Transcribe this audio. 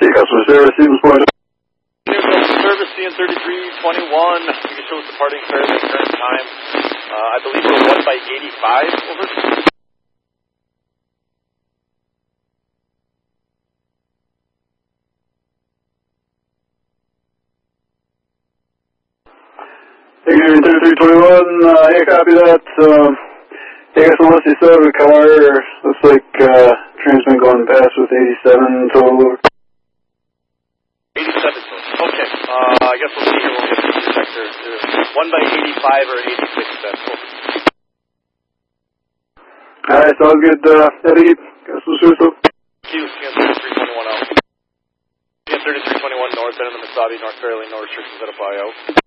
customer service, Stevens Point. Customer service, CN3321. You can show us departing fairly at current time. I believe we're 1 by 85, over. Figure 3321, yeah, copy that. Yeah, I guess unless you still have a car, looks like train's been going past with 87 total. 87 total. Okay. I guess we'll see here. We'll get the detector. 1 by 85 or 86 then. Alright, sounds good. Eddie, customer service. Q, CN3321 out. CN3321 north, end of the Mesabi, North Fairlane, no restrictions at a buyout.